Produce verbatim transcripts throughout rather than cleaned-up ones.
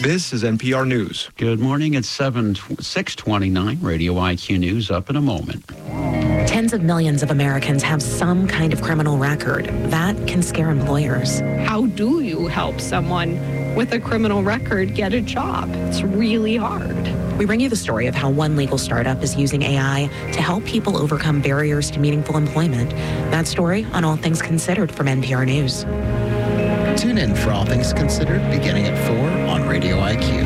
This is N P R News. Good morning. It's seven six twenty-nine. Radio I Q News up in a moment. Tens of millions of Americans have some kind of criminal record. That can scare employers. How do you help someone with a criminal record get a job? It's really hard. We bring you the story of how one legal startup is using A I to help people overcome barriers to meaningful employment. That story on All Things Considered from N P R News. Tune in for All Things Considered beginning at four on Radio I Q.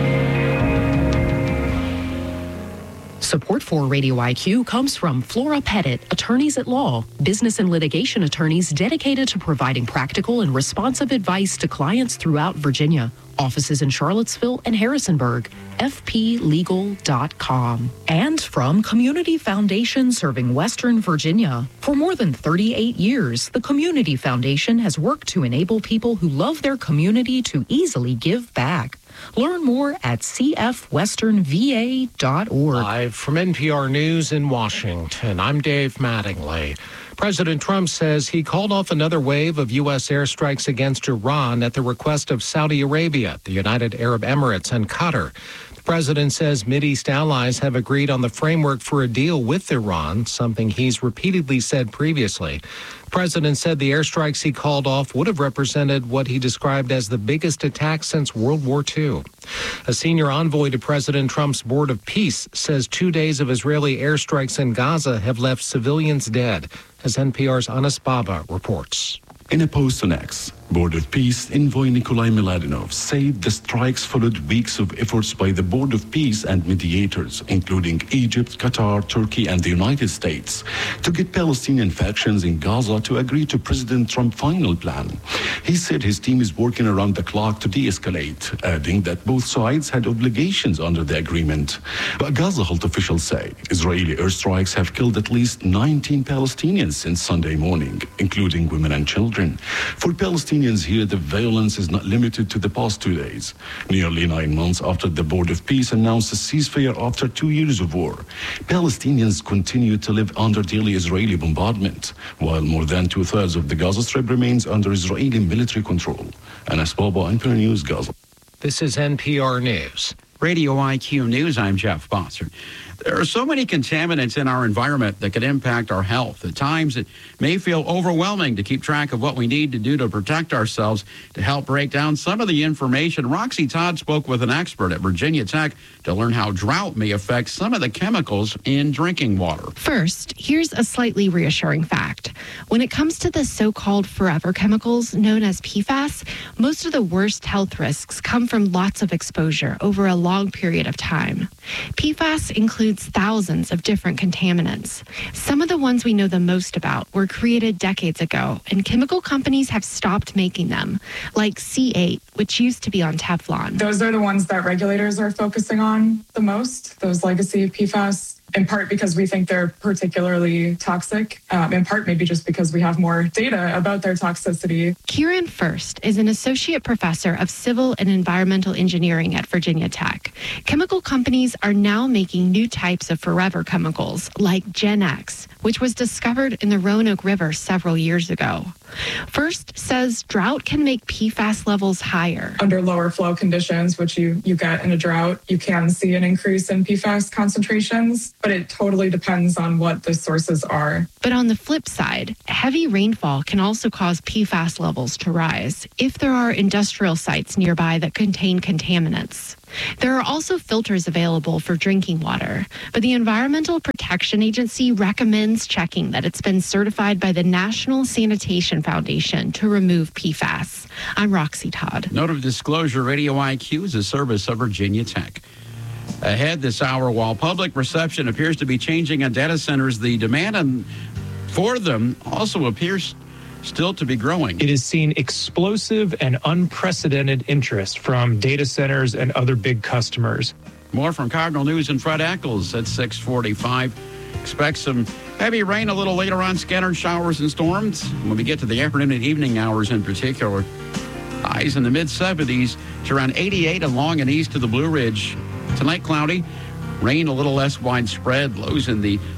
Support for Radio I Q comes from Flora Pettit, attorneys at law, business and litigation attorneys dedicated to providing practical and responsive advice to clients throughout Virginia. Offices in Charlottesville and Harrisonburg, F P legal dot com. And from Community Foundation serving Western Virginia. For more than thirty-eight years, the Community Foundation has worked to enable people who love their community to easily give back. Learn more at c f western v a dot org. Live from N P R News in Washington, I'm Dave Mattingly. President Trump says he called off another wave of U S airstrikes against Iran at the request of Saudi Arabia, the United Arab Emirates, and Qatar. The president says Mideast allies have agreed on the framework for a deal with Iran, something he's repeatedly said previously. The president said the airstrikes he called off would have represented what he described as the biggest attack since World War Two. A senior envoy to President Trump's Board of Peace says two days of Israeli airstrikes in Gaza have left civilians dead, as N P R's Anas Baba reports. In a post on X, Board of Peace envoy Nikolai Miladinov said the strikes followed weeks of efforts by the Board of Peace and mediators, including Egypt, Qatar, Turkey, and the United States, to get Palestinian factions in Gaza to agree to President Trump's final plan. He said his team is working around the clock to de-escalate, adding that both sides had obligations under the agreement. But Gaza health officials say Israeli airstrikes have killed at least nineteen Palestinians since Sunday morning, including women and children. For Palestinians here, the violence is not limited to the past two days. Nearly nine months after the Board of Peace announced a ceasefire after two years of war, Palestinians continue to live under daily Israeli bombardment, while more than two-thirds of the Gaza Strip remains under Israeli military control. Anas Baba, N P R News, Gaza. This is N P R News. Radio I Q News, I'm Jeff Bosser. There are so many contaminants in our environment that could impact our health. At times, it may feel overwhelming to keep track of what we need to do to protect ourselves. To help break down some of the information, Roxy Todd spoke with an expert at Virginia Tech to learn how drought may affect some of the chemicals in drinking water. First, here's a slightly reassuring fact. When it comes to the so-called forever chemicals known as P FAS, most of the worst health risks come from lots of exposure over a long period of time. P FAS includes thousands of different contaminants. Some of the ones we know the most about were created decades ago, and chemical companies have stopped making them, like C eight, which used to be on Teflon. Those are the ones that regulators are focusing on the most, those legacy P FAS. In part because we think they're particularly toxic, um, in part maybe just because we have more data about their toxicity. Kieran First is an associate professor of civil and environmental engineering at Virginia Tech. Chemical companies are now making new types of forever chemicals like Gen X, which was discovered in the Roanoke River several years ago. First says drought can make P FAS levels higher. Under lower flow conditions, which you, you get in a drought, you can see an increase in P FAS concentrations, but it totally depends on what the sources are. But on the flip side, heavy rainfall can also cause P FAS levels to rise if there are industrial sites nearby that contain contaminants. There are also filters available for drinking water, but the Environmental Protection Agency recommends checking that it's been certified by the National Sanitation Foundation to remove P FAS. I'm Roxy Todd. Note of disclosure, Radio I Q is a service of Virginia Tech. Ahead this hour, while public reception appears to be changing on data centers, the demand for them also appears still to be growing. It has seen explosive and unprecedented interest from data centers and other big customers. More from Cardinal News and Fred Eccles at six forty-five. Expect some heavy rain a little later on, scattered showers and storms. When we get to the afternoon and evening hours in particular, highs in the mid seventies to around eighty-eight along and east of the Blue Ridge. Tonight, cloudy. Rain a little less widespread. Lows in the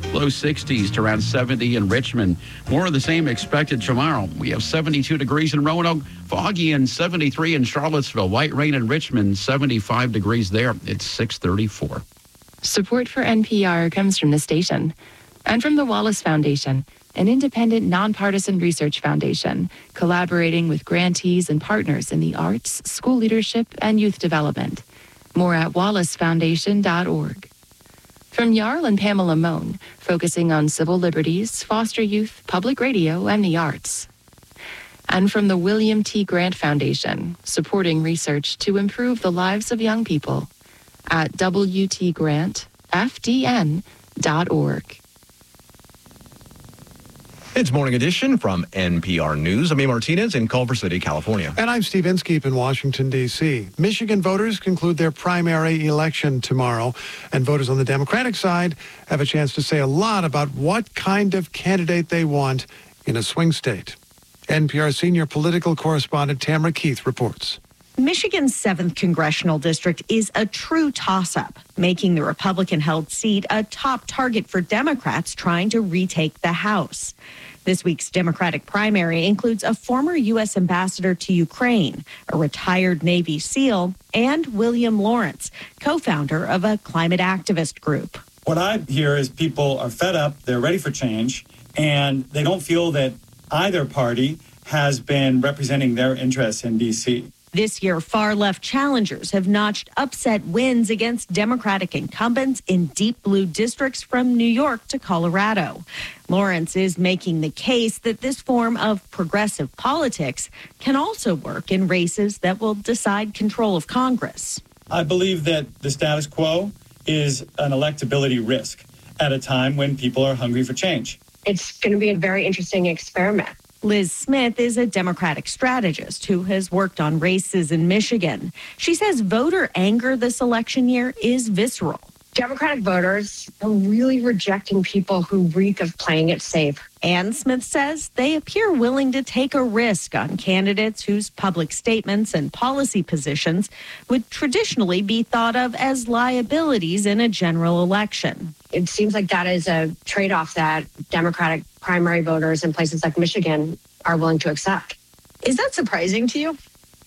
Low sixties to around seventy in Richmond. More of the same expected tomorrow. We have seventy-two degrees in Roanoke, foggy and seventy-three in Charlottesville. Light rain in Richmond, seventy-five degrees there. It's six thirty-four. Support for N P R comes from the station and from the Wallace Foundation, an independent, nonpartisan research foundation collaborating with grantees and partners in the arts, school leadership, and youth development. More at wallace foundation dot org. From Jarl and Pamela Mohn, focusing on civil liberties, foster youth, public radio, and the arts. And from the William T. Grant Foundation, supporting research to improve the lives of young people at w t grant f d n dot org. It's Morning Edition from N P R News. I'm A. Martinez in Culver City, California. And I'm Steve Inskeep in Washington, D C Michigan voters conclude their primary election tomorrow, and voters on the Democratic side have a chance to say a lot about what kind of candidate they want in a swing state. N P R senior political correspondent Tamara Keith reports. Michigan's seventh congressional district is a true toss-up, making the Republican-held seat a top target for Democrats trying to retake the House. This week's Democratic primary includes a former U S ambassador to Ukraine, a retired Navy SEAL, and William Lawrence, co-founder of a climate activist group. What I hear is people are fed up, they're ready for change, and they don't feel that either party has been representing their interests in D C This year, far-left challengers have notched upset wins against Democratic incumbents in deep blue districts from New York to Colorado. Lawrence is making the case that this form of progressive politics can also work in races that will decide control of Congress. I believe that the status quo is an electability risk at a time when people are hungry for change. It's going to be a very interesting experiment. Liz Smith is a Democratic strategist who has worked on races in Michigan. She says voter anger this election year is visceral. Democratic voters are really rejecting people who reek of playing it safe. And Smith says they appear willing to take a risk on candidates whose public statements and policy positions would traditionally be thought of as liabilities in a general election. It seems like that is a trade-off that Democratic primary voters in places like Michigan are willing to accept. Is that surprising to you?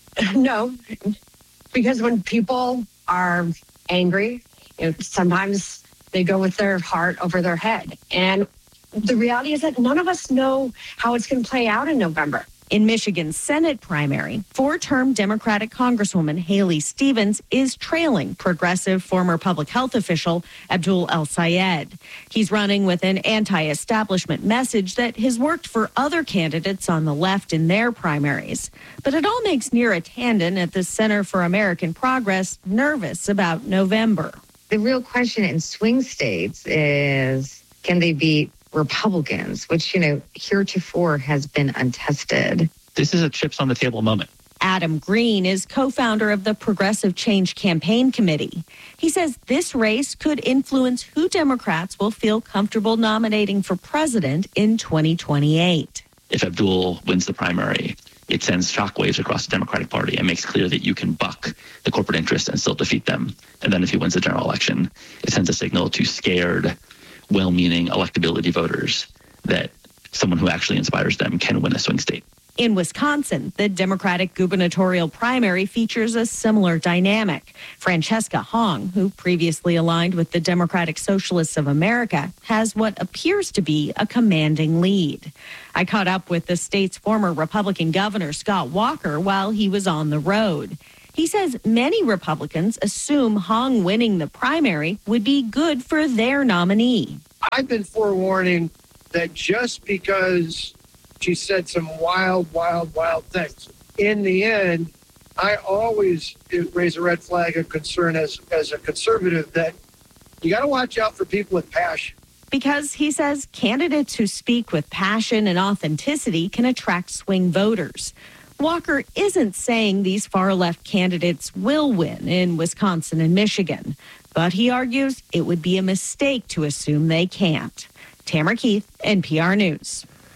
No, because when people are angry, you know, sometimes they go with their heart over their head. And the reality is that none of us know how it's going to play out in November. In Michigan's Senate primary, four-term Democratic Congresswoman Haley Stevens is trailing progressive former public health official Abdul El-Sayed. He's running with an anti-establishment message that has worked for other candidates on the left in their primaries. But it all makes Neera Tanden at the Center for American Progress nervous about November. The real question in swing states is, can they beat Republicans, which, you know, heretofore has been untested. This is a chips on the table moment. Adam Green is co-founder of the Progressive Change Campaign Committee. He says this race could influence who Democrats will feel comfortable nominating for president in twenty twenty-eight. If Abdul wins the primary, it sends shockwaves across the Democratic Party and makes clear that you can buck the corporate interests and still defeat them. And then if he wins the general election, it sends a signal to scared, well-meaning electability voters that someone who actually inspires them can win a swing state. In Wisconsin, the Democratic gubernatorial primary features a similar dynamic. Francesca Hong, who previously aligned with the Democratic Socialists of America, has what appears to be a commanding lead. I caught up with the state's former Republican governor, Scott Walker, while he was on the road. He says many Republicans assume Hong winning the primary would be good for their nominee. I've been forewarning that just because she said some wild, wild, wild things, in the end, I always raise a red flag of concern as, as a conservative that you got to watch out for people with passion. Because he says candidates who speak with passion and authenticity can attract swing voters. Walker isn't saying these far-left candidates will win in Wisconsin and Michigan, but he argues it would be a mistake to assume they can't. Tamara Keith, N P R News.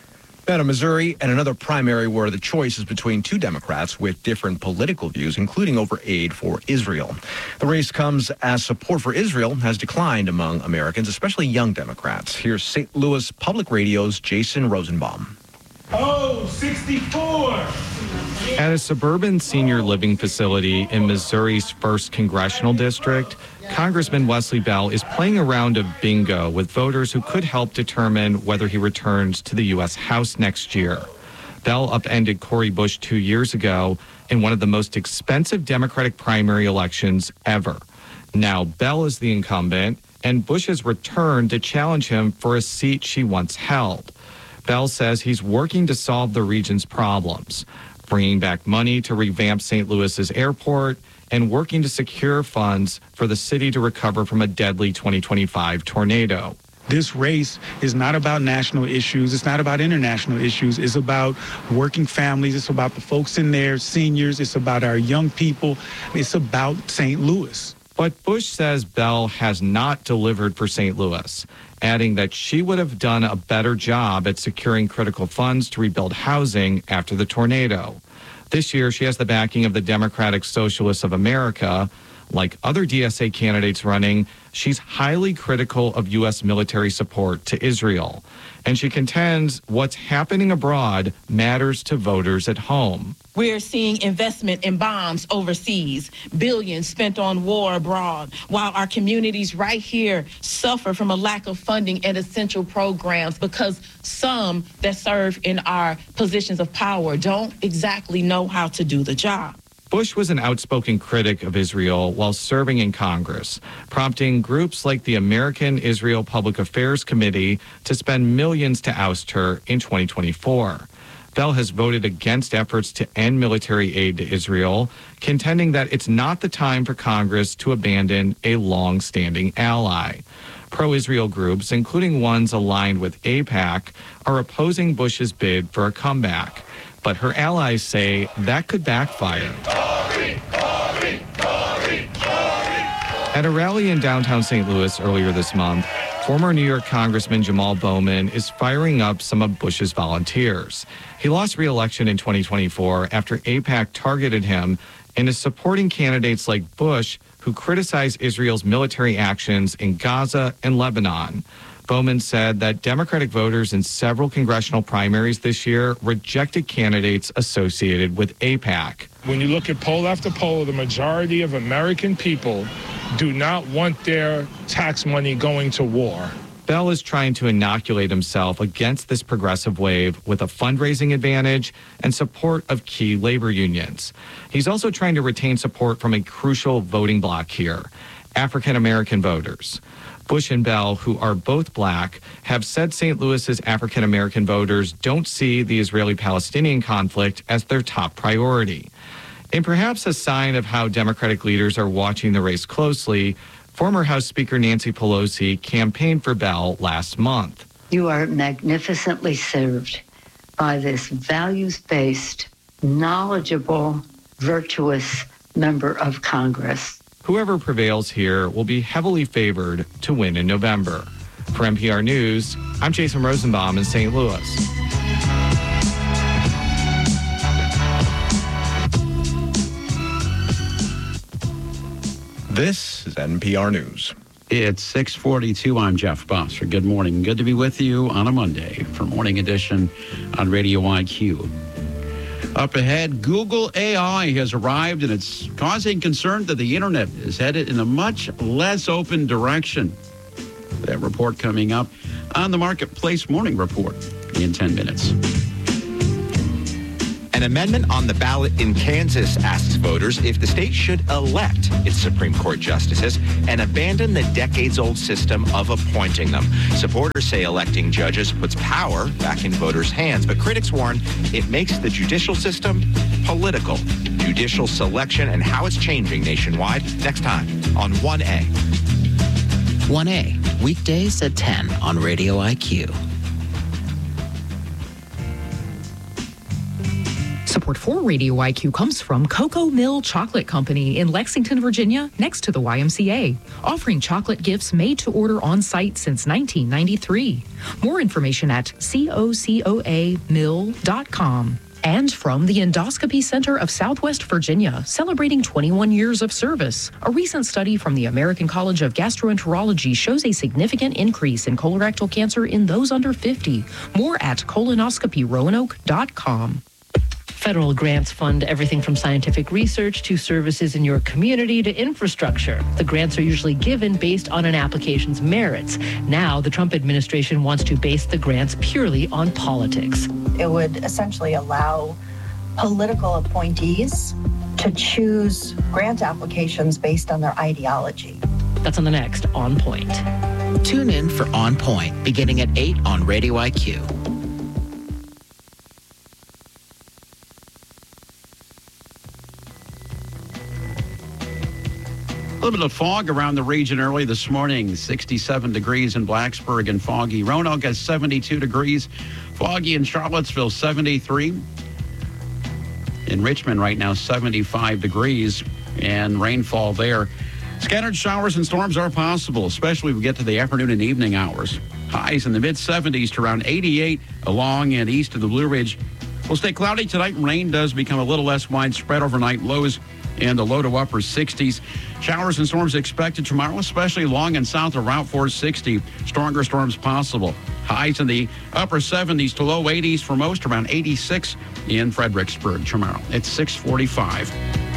Then Missouri and another primary where the choice is between two Democrats with different political views, including over aid for Israel. The race comes as support for Israel has declined among Americans, especially young Democrats. Here's Saint Louis Public Radio's Jason Rosenbaum. Oh, sixty-four! At a suburban senior living facility in Missouri's first congressional district, Congressman Wesley Bell is playing a round of bingo with voters who could help determine whether he returns to the U S House next year. Bell upended Cori Bush two years ago in one of the most expensive Democratic primary elections ever. Now Bell is the incumbent, and Bush has returned to challenge him for a seat she once held. Bell says he's working to solve the region's problems, bringing back money to revamp Saint Louis's airport, and working to secure funds for the city to recover from a deadly twenty twenty-five tornado. This race is not about national issues. It's not about international issues. It's about working families. It's about the folks in there, seniors. It's about our young people. It's about Saint Louis. But Bush says Bell has not delivered for Saint Louis, adding that she would have done a better job at securing critical funds to rebuild housing after the tornado. This year, she has the backing of the Democratic Socialists of America. Like other D S A candidates running, she's highly critical of U S military support to Israel. And she contends what's happening abroad matters to voters at home. We're seeing investment in bombs overseas, billions spent on war abroad, while our communities right here suffer from a lack of funding and essential programs because some that serve in our positions of power don't exactly know how to do the job. Bush was an outspoken critic of Israel while serving in Congress, prompting groups like the American Israel Public Affairs Committee to spend millions to oust her in twenty twenty-four. Bell has voted against efforts to end military aid to Israel, contending that it's not the time for Congress to abandon a long-standing ally. Pro-Israel groups, including ones aligned with AIPAC, are opposing Bush's bid for a comeback. But her allies say that could backfire. Cori, Cori, Cori, Cori. At a rally in downtown Saint Louis earlier this month, former New York Congressman Jamal Bowman is firing up some of Bush's volunteers. He lost re-election in twenty twenty-four after AIPAC targeted him and is supporting candidates like Bush who criticize Israel's military actions in Gaza and Lebanon. Bowman said that Democratic voters in several congressional primaries this year rejected candidates associated with AIPAC. When you look at poll after poll, the majority of American people do not want their tax money going to war. Bell is trying to inoculate himself against this progressive wave with a fundraising advantage and support of key labor unions. He's also trying to retain support from a crucial voting bloc here, African American voters. Bush and Bell, who are both black, have said Saint Louis's African American voters don't see the Israeli-Palestinian conflict as their top priority. And perhaps a sign of how Democratic leaders are watching the race closely, former House Speaker Nancy Pelosi campaigned for Bell last month. You are magnificently served by this values-based, knowledgeable, virtuous member of Congress. Whoever prevails here will be heavily favored to win in November. For N P R News, I'm Jason Rosenbaum in Saint Louis. This is N P R News. It's six forty-two. I'm Jeff Bosser. Good morning. Good to be with you on a Monday for Morning Edition on Radio I Q. Up ahead, Google A I has arrived, and it's causing concern that the internet is headed in a much less open direction. That report coming up on the Marketplace Morning Report in ten minutes. An amendment on the ballot in Kansas asks voters if the state should elect its Supreme Court justices and abandon the decades-old system of appointing them. Supporters say electing judges puts power back in voters' hands, but critics warn it makes the judicial system political. Judicial selection and how it's changing nationwide next time on one A. one A, weekdays at ten on Radio I Q. Support support for Radio I Q comes from Cocoa Mill Chocolate Company in Lexington, Virginia, next to the Y M C A, offering chocolate gifts made to order on site since nineteen ninety-three. More information at cocoa mill dot com. And from the Endoscopy Center of Southwest Virginia, celebrating twenty-one years of service. A recent study from the American College of Gastroenterology shows a significant increase in colorectal cancer in those under fifty. More at colonoscopy roanoke dot com. Federal grants fund everything from scientific research to services in your community to infrastructure. The grants are usually given based on an application's merits. Now, the Trump administration wants to base the grants purely on politics. It would essentially allow political appointees to choose grant applications based on their ideology. That's on the next On Point. Tune in for On Point, beginning at eight on Radio I Q. A little bit of fog around the region early this morning. sixty-seven degrees in Blacksburg and foggy. Roanoke has seventy-two degrees. Foggy in Charlottesville, seventy-three. In Richmond right now, seventy-five degrees and rainfall there. Scattered showers and storms are possible, especially if we get to the afternoon and evening hours. Highs in the mid seventies to around eighty-eight along and east of the Blue Ridge. Will stay cloudy tonight. Rain does become a little less widespread overnight. Lows in the low to upper sixties. Showers and storms expected tomorrow, especially along and south of Route four sixty. Stronger storms possible. Highs in the upper seventies to low eighties for most, around eighty-six in Fredericksburg tomorrow. It's six forty-five.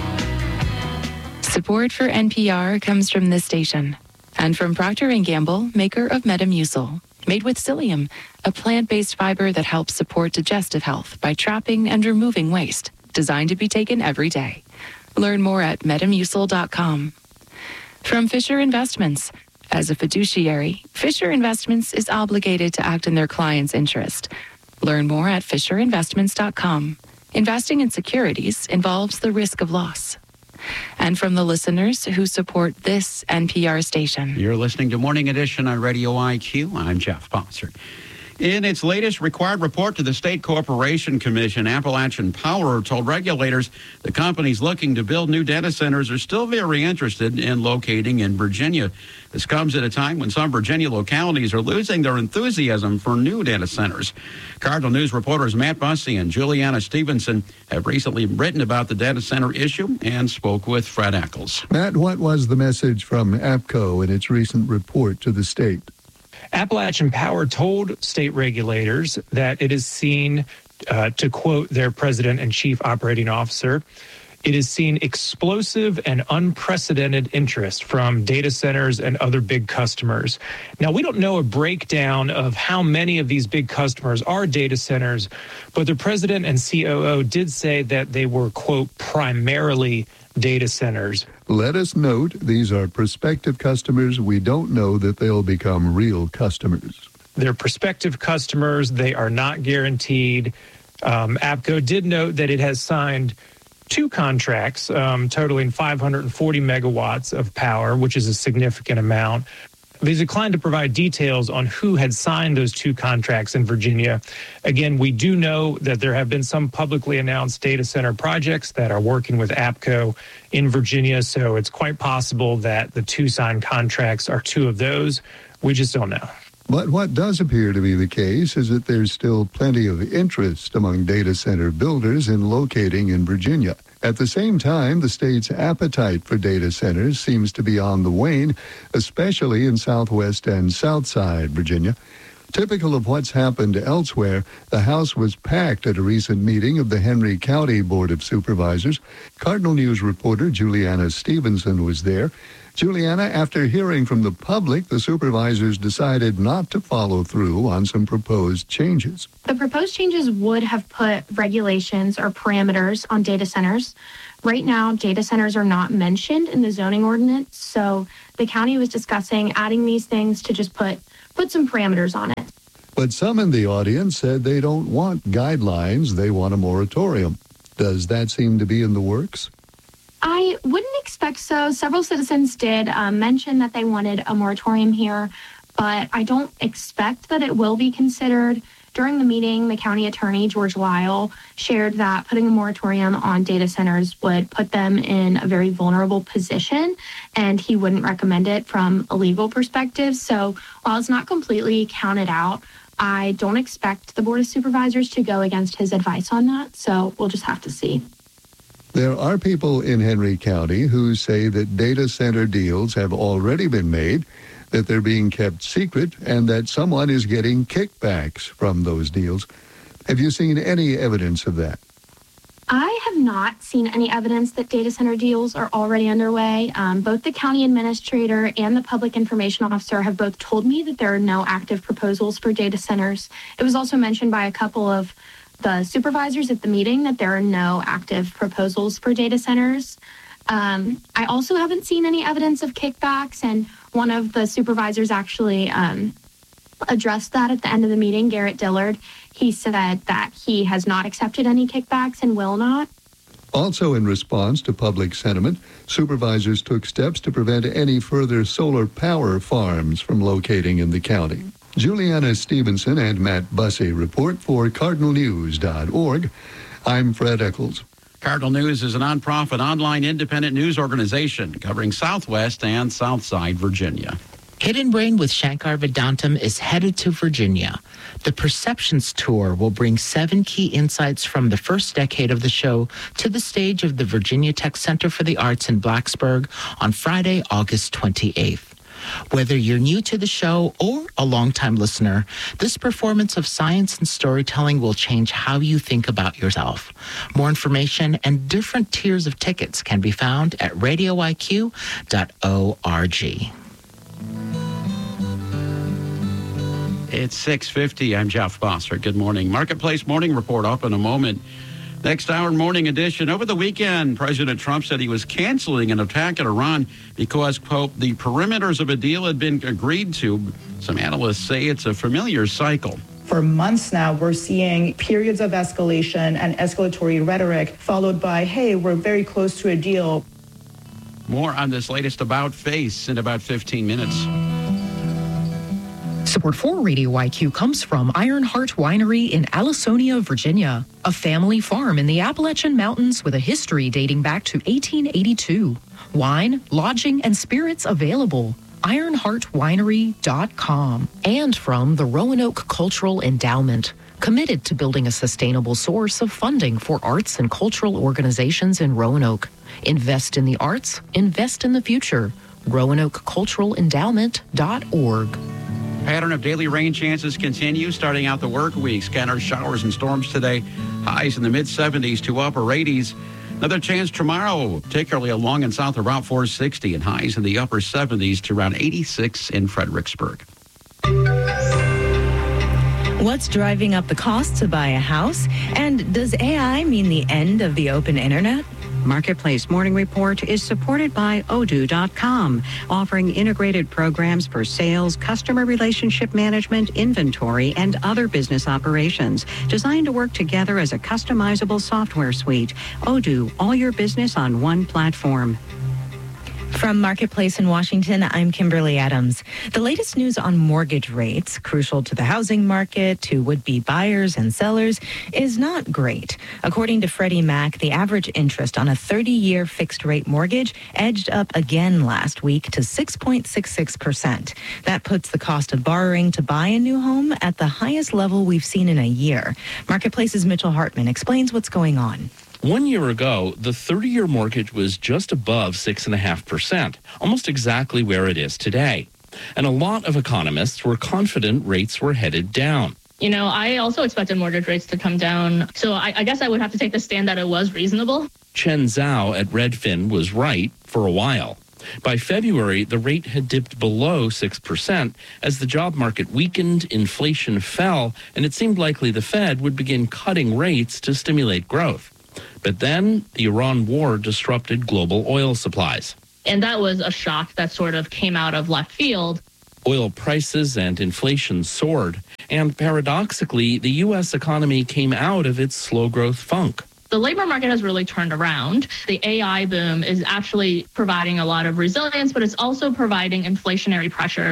Support for N P R comes from this station and from Procter and Gamble, maker of Metamucil. Made with psyllium, a plant-based fiber that helps support digestive health by trapping and removing waste. Designed to be taken every day. Learn more at metamucil dot com. From Fisher Investments. As a fiduciary, Fisher Investments is obligated to act in their client's interest. Learn more at fisher investments dot com. Investing in securities involves the risk of loss. And from the listeners who support this N P R station. You're listening to Morning Edition on Radio I Q. I'm Jeff Bossert. In its latest required report to the State Corporation Commission, Appalachian Power told regulators the companies looking to build new data centers are still very interested in locating in Virginia. This comes at a time when some Virginia localities are losing their enthusiasm for new data centers. Cardinal News reporters Matt Bussey and Juliana Stevenson have recently written about the data center issue and spoke with Fred Eccles. Matt, what was the message from APCO in its recent report to the state? Appalachian Power told state regulators that it is seen, uh, to quote their president and chief operating officer, it is seen explosive and unprecedented interest from data centers and other big customers. Now, we don't know a breakdown of how many of these big customers are data centers, but the president and C O O did say that they were, quote, primarily data centers. Let us note, these are prospective customers. We don't know that they'll become real customers. They're prospective customers. They are not guaranteed. Um, APCO did note that it has signed two contracts um, totaling five hundred forty megawatts of power, which is a significant amount. They declined to provide details on who had signed those two contracts in Virginia. Again, we do know that there have been some publicly announced data center projects that are working with APCO in Virginia, so it's quite possible that the two signed contracts are two of those. We just don't know. But what does appear to be the case is that there's still plenty of interest among data center builders in locating in Virginia. At the same time, the state's appetite for data centers seems to be on the wane, especially in Southwest and Southside Virginia. Typical of what's happened elsewhere, the House was packed at a recent meeting of the Henry County Board of Supervisors. Cardinal News reporter Juliana Stevenson was there. Juliana, after hearing from the public, the supervisors decided not to follow through on some proposed changes. The proposed changes would have put regulations or parameters on data centers. Right now, data centers are not mentioned in the zoning ordinance, so the county was discussing adding these things to just put, put some parameters on it. But some in the audience said they don't want guidelines, they want a moratorium. Does that seem to be in the works? I wouldn't expect so. Several citizens did um, mention that they wanted a moratorium here, but I don't expect that it will be considered. During the meeting, the county attorney, George Lyle, shared that putting a moratorium on data centers would put them in a very vulnerable position, and he wouldn't recommend it from a legal perspective. So while it's not completely counted out, I don't expect the Board of Supervisors to go against his advice on that. So we'll just have to see. There are people in Henry County who say that data center deals have already been made, that they're being kept secret, and that someone is getting kickbacks from those deals. Have you seen any evidence of that? I have not seen any evidence that data center deals are already underway. Um, both the county administrator and the public information officer have both told me that there are no active proposals for data centers. It was also mentioned by a couple of the supervisors at the meeting that there are no active proposals for data centers. Um, I also haven't seen any evidence of kickbacks, and one of the supervisors actually um, addressed that at the end of the meeting, Garrett Dillard. He said that he has not accepted any kickbacks and will not. Also in response to public sentiment, supervisors took steps to prevent any further solar power farms from locating in the county. Juliana Stevenson and Matt Bussey report for Cardinal News dot org. I'm Fred Eccles. Cardinal News is a nonprofit online independent news organization covering Southwest and Southside Virginia. Hidden Brain with Shankar Vedantam is headed to Virginia. The Perceptions Tour will bring seven key insights from the first decade of the show to the stage of the Virginia Tech Center for the Arts in Blacksburg on Friday, August twenty-eighth. Whether you're new to the show or a longtime listener, this performance of science and storytelling will change how you think about yourself. More information and different tiers of tickets can be found at radio I Q dot org. It's six fifty. I'm Jeff Bossert. Good morning. Marketplace Morning Report up in a moment. Next hour, morning edition. Over the weekend, President Trump said he was canceling an attack at Iran because, quote, the perimeters of a deal had been agreed to. Some analysts say it's a familiar cycle. For months now, we're seeing periods of escalation and escalatory rhetoric followed by, hey, we're very close to a deal. More on this latest About Face in about fifteen minutes. Support for Radio I Q comes from Ironheart Winery in Allisonia, Virginia, a family farm in the Appalachian Mountains with a history dating back to eighteen eighty-two. Wine, lodging, and spirits available. ironheart winery dot com. And from the Roanoke Cultural Endowment, committed to building a sustainable source of funding for arts and cultural organizations in Roanoke. Invest in the arts, invest in the future. roanoke cultural endowment dot org. Pattern of daily rain chances continue starting out the work week. Scattered showers and storms today. Highs in the mid seventies to upper eighties. Another chance tomorrow, particularly along and south of Route four sixty, and highs in the upper seventies to around eighty-six in Fredericksburg. What's driving up the cost to buy a house? And does A I mean the end of the open internet? Marketplace Morning Report is supported by Odoo dot com, offering integrated programs for sales, customer relationship management, inventory, and other business operations, designed to work together as a customizable software suite. Odoo, all your business on one platform. From Marketplace in Washington, I'm Kimberly Adams. The latest news on mortgage rates, crucial to the housing market, to would-be buyers and sellers, is not great. According to Freddie Mac, the average interest on a thirty-year fixed-rate mortgage edged up again last week to six point six six percent. That puts the cost of borrowing to buy a new home at the highest level we've seen in a year. Marketplace's Mitchell Hartman explains what's going on. One year ago, the thirty-year mortgage was just above six point five percent, almost exactly where it is today. And a lot of economists were confident rates were headed down. You know, I also expected mortgage rates to come down, so I, I guess I would have to take the stand that it was reasonable. Chen Zhao at Redfin was right for a while. By February, the rate had dipped below six percent as the job market weakened, inflation fell, and it seemed likely the Fed would begin cutting rates to stimulate growth. But then the Iran war disrupted global oil supplies. And that was a shock that sort of came out of left field. Oil prices and inflation soared. And paradoxically, the U S economy came out of its slow growth funk. The labor market has really turned around. The A I boom is actually providing a lot of resilience, but it's also providing inflationary pressure.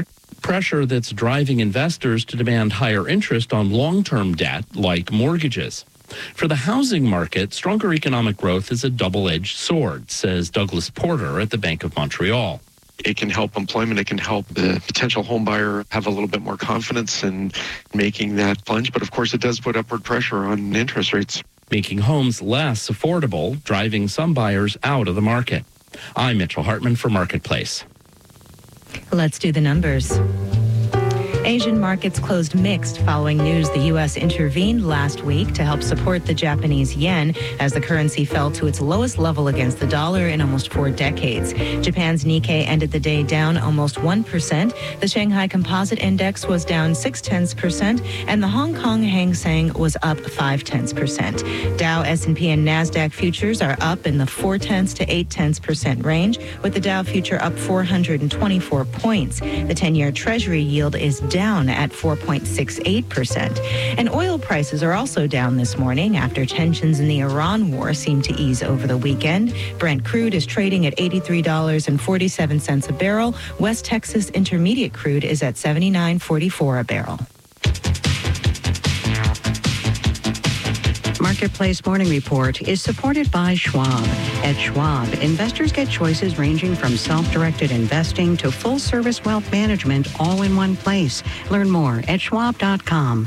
pressure that's driving investors to demand higher interest on long-term debt like mortgages. For the housing market, stronger economic growth is a double-edged sword, says Douglas Porter at the Bank of Montreal. It can help employment. It can help the potential home buyer have a little bit more confidence in making that plunge. But of course, it does put upward pressure on interest rates, making homes less affordable, driving some buyers out of the market. I'm Mitchell Hartman for Marketplace. Let's do the numbers. Asian markets closed mixed following news the U S intervened last week to help support the Japanese yen as the currency fell to its lowest level against the dollar in almost four decades. Japan's Nikkei ended the day down almost one percent. The Shanghai Composite Index was down six tenths percent, and the Hong Kong Hang Seng was up five tenths percent. Dow, S and P, and NASDAQ futures are up in the four tenths to eight tenths percent range, with the Dow future up four hundred twenty-four points. The ten-year Treasury yield is down at four point six eight percent. And oil prices are also down this morning after tensions in the Iran war seem to ease over the weekend. Brent crude is trading at eighty-three dollars and forty-seven cents a barrel. West Texas Intermediate crude is at seventy-nine forty-four a barrel. Marketplace Morning Report is supported by Schwab. At Schwab, investors get choices ranging from self-directed investing to full-service wealth management all in one place. Learn more at schwab dot com.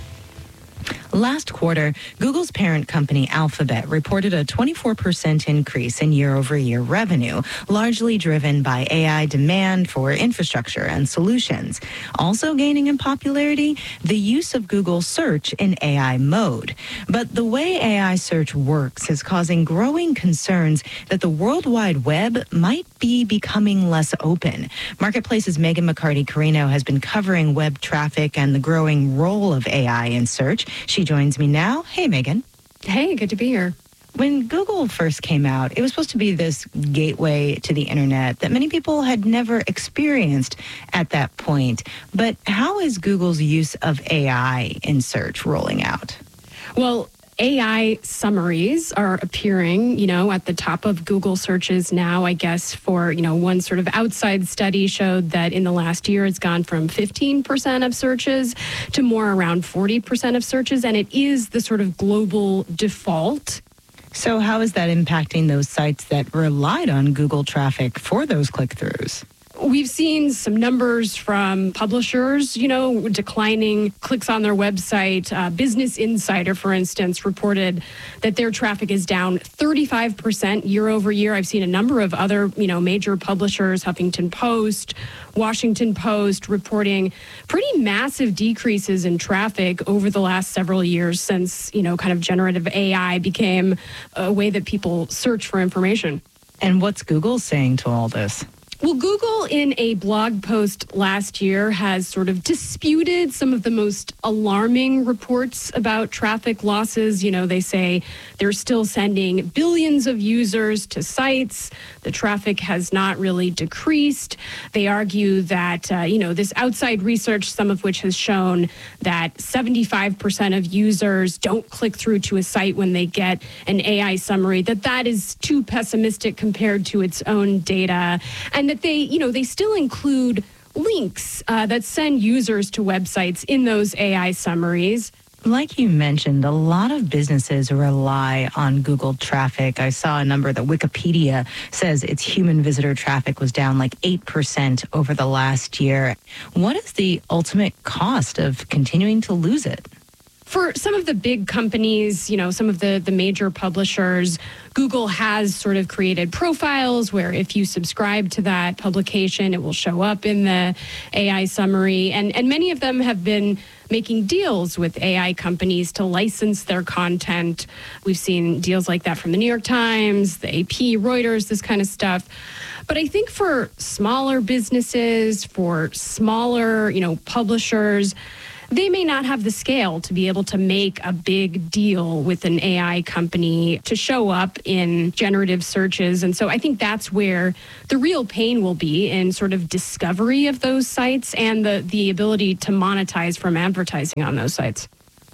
Last quarter, Google's parent company Alphabet reported a twenty-four percent increase in year-over-year revenue, largely driven by A I demand for infrastructure and solutions. Also gaining in popularity, the use of Google Search in A I mode. But the way A I search works is causing growing concerns that the World Wide Web might be becoming less open. Marketplace's Megan McCarty-Carino has been covering web traffic and the growing role of A I in search. She joins me now. Hey, Megan. Hey, good to be here. When Google first came out, it was supposed to be this gateway to the internet that many people had never experienced at that point. But how is Google's use of A I in search rolling out? Well, A I summaries are appearing, you know, at the top of Google searches now, I guess, for, you know, one sort of outside study showed that in the last year it's gone from fifteen percent of searches to more around forty percent of searches. And it is the sort of global default. So how is that impacting those sites that relied on Google traffic for those click-throughs? We've seen some numbers from publishers, you know, declining clicks on their website. Uh, Business Insider, for instance, reported that their traffic is down thirty-five percent year over year. I've seen a number of other, you know, major publishers, Huffington Post, Washington Post, reporting pretty massive decreases in traffic over the last several years since, you know, kind of generative A I became a way that people search for information. And what's Google saying to all this? Well, Google, in a blog post last year, has sort of disputed some of the most alarming reports about traffic losses. You know, they say they're still sending billions of users to sites. The traffic has not really decreased. They argue that, uh, you know, this outside research, some of which has shown that seventy-five percent of users don't click through to a site when they get an A I summary, that that is too pessimistic compared to its own data. And that they, you know, they still include links uh, that send users to websites in those A I summaries. Like you mentioned, a lot of businesses rely on Google traffic. I saw a number that Wikipedia says its human visitor traffic was down like eight percent over the last year. What is the ultimate cost of continuing to lose it? For some of the big companies, you know, some of the, the major publishers, Google has sort of created profiles where if you subscribe to that publication, it will show up in the A I summary. And, and many of them have been making deals with A I companies to license their content. We've seen deals like that from the New York Times, the A P, Reuters, this kind of stuff. But I think for smaller businesses, for smaller, you know, publishers, they may not have the scale to be able to make a big deal with an A I company to show up in generative searches. And so I think that's where the real pain will be in sort of discovery of those sites and the, the ability to monetize from advertising on those sites.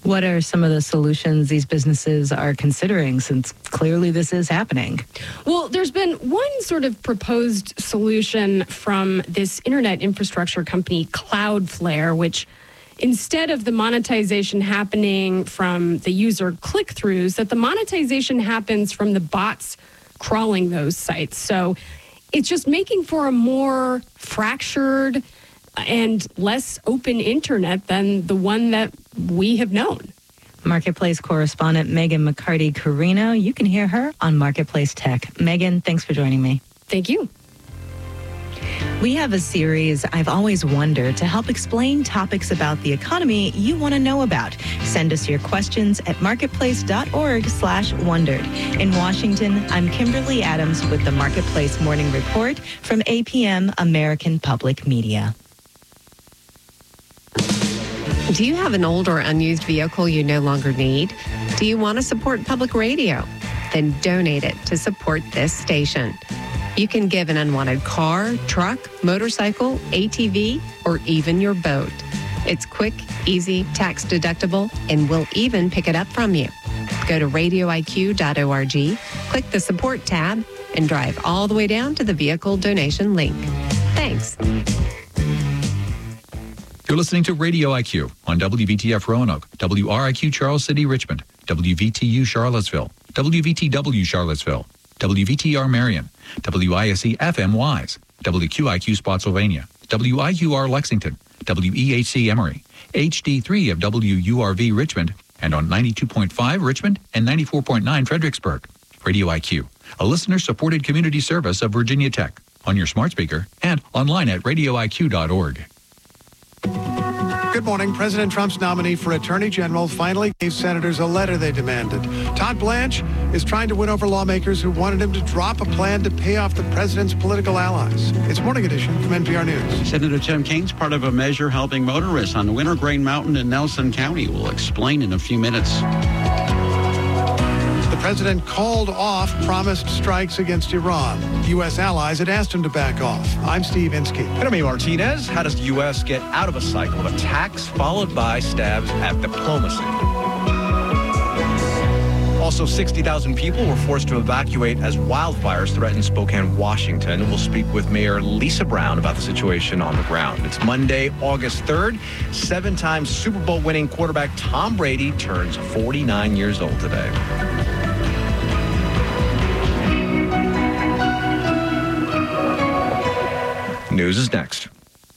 What are some of the solutions these businesses are considering, since clearly this is happening? Well, there's been one sort of proposed solution from this internet infrastructure company, Cloudflare, which instead of the monetization happening from the user click-throughs, that the monetization happens from the bots crawling those sites. So it's just making for a more fractured and less open internet than the one that we have known. Marketplace correspondent Megan McCarty-Carino. You can hear her on Marketplace Tech. Megan, thanks for joining me. Thank you. We have a series, I've Always Wondered, to help explain topics about the economy you want to know about. Send us your questions at marketplace.org slash wondered. In Washington, I'm Kimberly Adams with the Marketplace Morning Report from A P M American Public Media. Do you have an old or unused vehicle you no longer need? Do you want to support public radio? Then donate it to support this station. You can give an unwanted car, truck, motorcycle, A T V, or even your boat. It's quick, easy, tax deductible, and we'll even pick it up from you. Go to radio I Q dot org, click the support tab, and drive all the way down to the vehicle donation link. Thanks. You're listening to Radio I Q on W V T F Roanoke, W R I Q Charles City Richmond, W V T U Charlottesville, W V T W Charlottesville, W V T R Marion, W I S E F M Wise, W Q I Q Spotsylvania, W I Q R Lexington, W E H C Emory, H D three of W U R V Richmond, and on ninety-two point five Richmond and ninety-four point nine Fredericksburg. Radio I Q, a listener-supported community service of Virginia Tech, on your smart speaker and online at radio I Q dot org. Good morning. President Trump's nominee for Attorney General finally gave senators a letter they demanded. Todd Blanche is trying to win over lawmakers who wanted him to drop a plan to pay off the president's political allies. It's Morning Edition from N P R News. Senator Tim Kaine's part of a measure helping motorists on Wintergreen Mountain in Nelson County. We'll explain in a few minutes. The president called off promised strikes against Iran. U S allies had asked him to back off. I'm Steve Inskeep. And I'm Martinez. How does the U S get out of a cycle of attacks followed by stabs at diplomacy? Also, sixty thousand people were forced to evacuate as wildfires threatened Spokane, Washington. We'll speak with Mayor Lisa Brown about the situation on the ground. It's Monday, August third. Seven-time Super Bowl winning quarterback Tom Brady turns forty-nine years old today. News is next.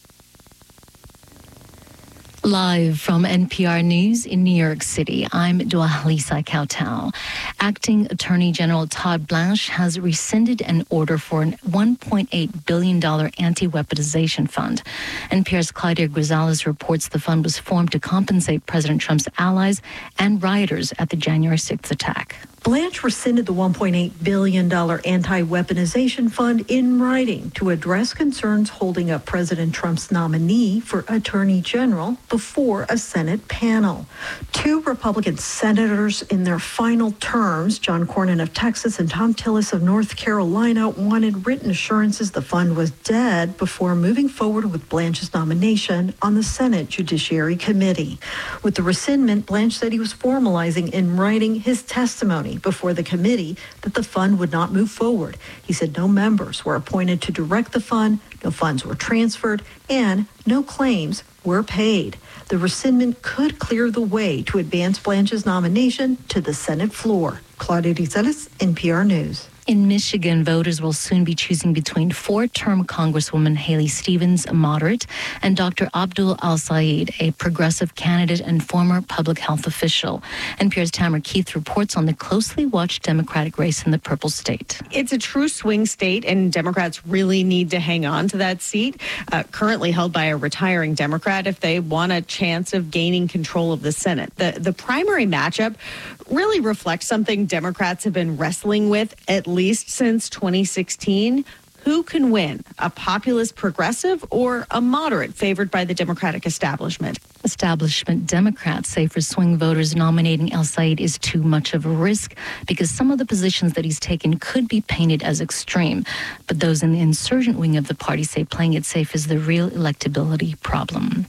Live from N P R News in New York City, I'm Dwalisa Kautal. Acting Attorney General Todd Blanche has rescinded an order for a one point eight billion dollars anti-weaponization fund. N P R's Claudia Grisales reports the fund was formed to compensate President Trump's allies and rioters at the January sixth attack. Blanche rescinded the one point eight billion dollars anti-weaponization fund in writing to address concerns holding up President Trump's nominee for Attorney General before a Senate panel. Two Republican senators in their final terms, John Cornyn of Texas and Thom Tillis of North Carolina, wanted written assurances the fund was dead before moving forward with Blanche's nomination on the Senate Judiciary Committee. With the rescindment, Blanche said he was formalizing in writing his testimony before the committee that the fund would not move forward. He said no members were appointed to direct the fund, no funds were transferred, and no claims were paid. The rescindment could clear the way to advance Blanche's nomination to the Senate floor. Claudia Grisales, N P R News. In Michigan, voters will soon be choosing between four-term Congresswoman Haley Stevens, a moderate, and Doctor Abdul Al-Sayed, a progressive candidate and former public health official. N P R's Tamara Keith reports on the closely watched Democratic race in the Purple State. It's a true swing state, and Democrats really need to hang on to that seat, uh, currently held by a retiring Democrat, if they want a chance of gaining control of the Senate. The, the primary matchup really reflects something Democrats have been wrestling with at least since twenty sixteen. Who can win, a populist progressive or a moderate favored by the Democratic establishment? Establishment Democrats say for swing voters, nominating El-Sayed is too much of a risk because some of the positions that he's taken could be painted as extreme. But those in the insurgent wing of the party say playing it safe is the real electability problem.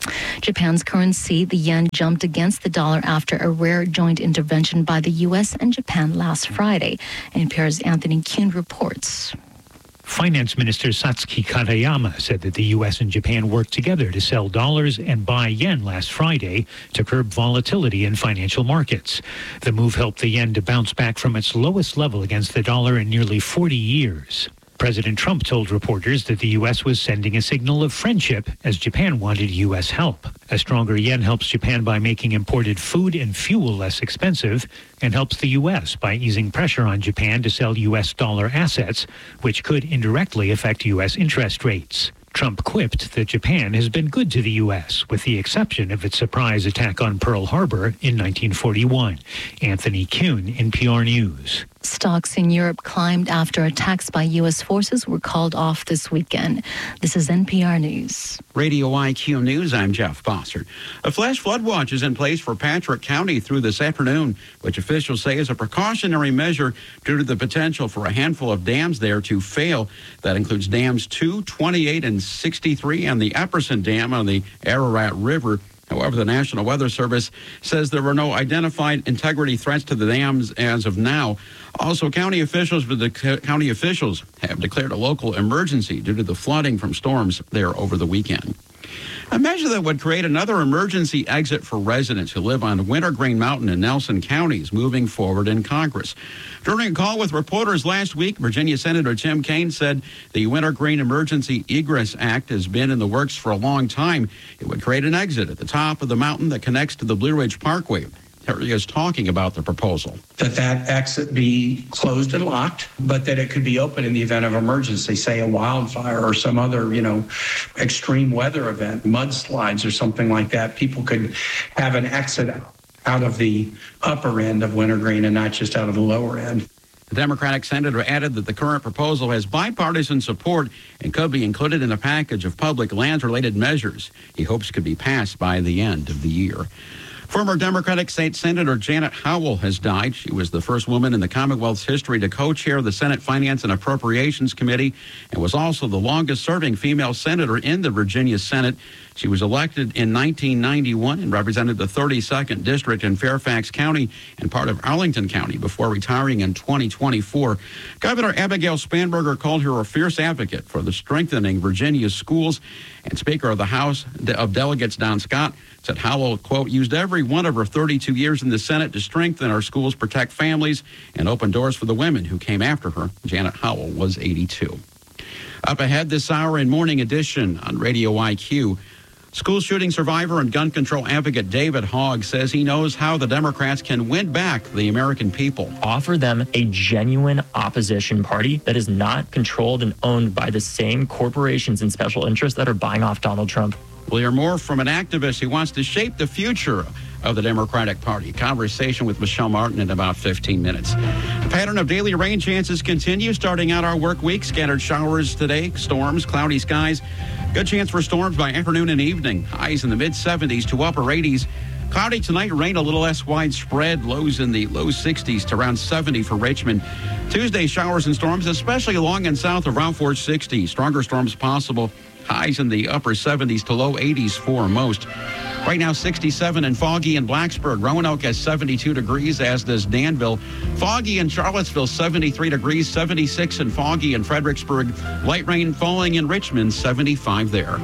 Japan's currency, the yen, jumped against the dollar after a rare joint intervention by the U S and Japan last Friday. N P R's Anthony Kuhn reports. Finance Minister Satsuki Katayama said that the U S and Japan worked together to sell dollars and buy yen last Friday to curb volatility in financial markets. The move helped the yen to bounce back from its lowest level against the dollar in nearly forty years. President Trump told reporters that the U S was sending a signal of friendship as Japan wanted U S help. A stronger yen helps Japan by making imported food and fuel less expensive and helps the U S by easing pressure on Japan to sell U S dollar assets, which could indirectly affect U S interest rates. Trump quipped that Japan has been good to the U S, with the exception of its surprise attack on Pearl Harbor in nineteen forty-one. Anthony Kuhn, N P R News. Stocks in Europe climbed after attacks by U S forces were called off this weekend. This is N P R News. Radio I Q News, I'm Jeff Bossert. A flash flood watch is in place for Patrick County through this afternoon, which officials say is a precautionary measure due to the potential for a handful of dams there to fail. That includes dams two, twenty-eight, and sixty-three, and the Epperson Dam on the Ararat River. However, the National Weather Service says there were no identified integrity threats to the dams as of now. Also, county officials, the county officials have declared a local emergency due to the flooding from storms there over the weekend. A measure that would create another emergency exit for residents who live on Wintergreen Mountain in Nelson County is moving forward in Congress. During a call with reporters last week, Virginia Senator Tim Kaine said the Wintergreen Emergency Egress Act has been in the works for a long time. It would create an exit at the top of the mountain that connects to the Blue Ridge Parkway. Here he is talking about the proposal. That that exit be closed and locked, but that it could be open in the event of emergency, say a wildfire or some other, you know, extreme weather event, mudslides or something like that. People could have an exit out of the upper end of Wintergreen and not just out of the lower end. The Democratic senator added that the current proposal has bipartisan support and could be included in a package of public lands-related measures he hopes could be passed by the end of the year. Former Democratic State Senator Janet Howell has died. She was the first woman in the Commonwealth's history to co-chair the Senate Finance and Appropriations Committee and was also the longest-serving female senator in the Virginia Senate. She was elected in nineteen ninety-one and represented the thirty-second District in Fairfax County and part of Arlington County before retiring in twenty twenty-four. Governor Abigail Spanberger called her a fierce advocate for the strengthening Virginia's schools, and Speaker of the House of Delegates Don Scott said Howell, quote, used every one of her thirty-two years in the Senate to strengthen our schools, protect families, and open doors for the women who came after her. Janet Howell was eighty-two. Up ahead this hour in Morning Edition on Radio I Q. School shooting survivor and gun control advocate David Hogg says he knows how the Democrats can win back the American people. Offer them a genuine opposition party that is not controlled and owned by the same corporations and special interests that are buying off Donald Trump. We'll hear more from an activist who wants to shape the future of the Democratic Party. Conversation with Michelle Martin in about fifteen minutes. The pattern of daily rain chances continue starting out our work week. Scattered showers today, storms, cloudy skies. Good chance for storms by afternoon and evening. Highs in the mid seventies to upper eighties. Cloudy tonight, rain a little less widespread. Lows in the low sixties to around seventy for Richmond. Tuesday, showers and storms, especially along and south of Route four sixty. Stronger storms possible. Highs in the upper seventies to low eighties for most. Right now, sixty-seven and foggy in Blacksburg. Roanoke has seventy-two degrees, as does Danville. Foggy in Charlottesville, seventy-three degrees, seventy-six and foggy in Fredericksburg. Light rain falling in Richmond, seventy-five there.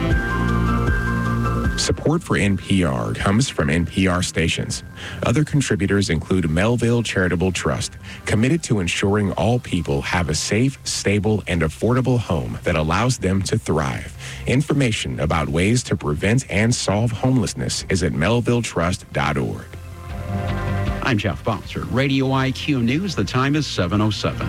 Support for N P R comes from N P R stations. Other contributors include Melville Charitable Trust, committed to ensuring all people have a safe, stable, and affordable home that allows them to thrive. Information about ways to prevent and solve homelessness is at melville trust dot org. I'm Jeff Bossert. Radio I Q News. The time is seven oh seven.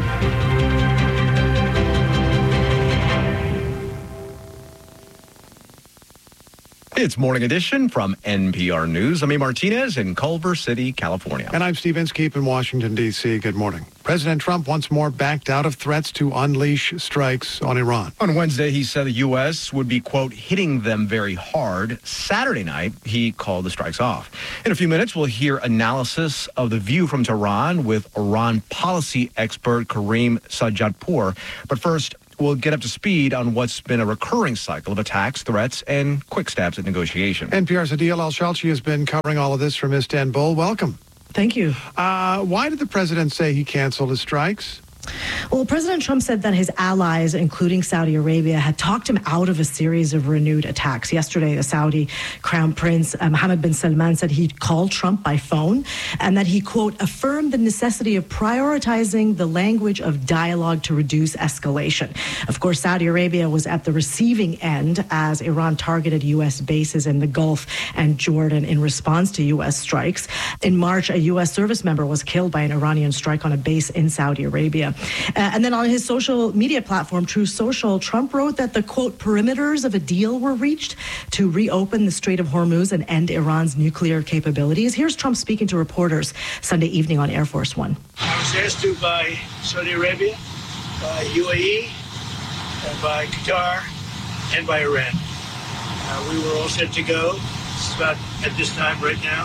It's Morning Edition from N P R News. I'm A. Martinez in Culver City, California. And I'm Steve Inskeep in Washington, D C. Good morning. President Trump once more backed out of threats to unleash strikes on Iran. On Wednesday, he said the U S would be, quote, hitting them very hard. Saturday night, he called the strikes off. In a few minutes, we'll hear analysis of the view from Tehran with Iran policy expert Karim Sajjadpour. But first, will get up to speed on what's been a recurring cycle of attacks, threats, and quick stabs at negotiation. N P R's Adil Al-Shalchi has been covering all of this from Istanbul. Welcome. Thank you. Uh, why did the president say he canceled his strikes? Well, President Trump said that his allies, including Saudi Arabia, had talked him out of a series of renewed attacks. Yesterday, the Saudi Crown Prince uh, Mohammed bin Salman said he called Trump by phone and that he, quote, affirmed the necessity of prioritizing the language of dialogue to reduce escalation. Of course, Saudi Arabia was at the receiving end as Iran targeted U S bases in the Gulf and Jordan in response to U S strikes. In March, a U S service member was killed by an Iranian strike on a base in Saudi Arabia. Uh, and then on his social media platform, Truth Social, Trump wrote that the, quote, perimeters of a deal were reached to reopen the Strait of Hormuz and end Iran's nuclear capabilities. Here's Trump speaking to reporters Sunday evening on Air Force One. I was asked to by Saudi Arabia, by U A E, and by Qatar, and by Iran. Uh, we were all set to go. It's about at this time right now.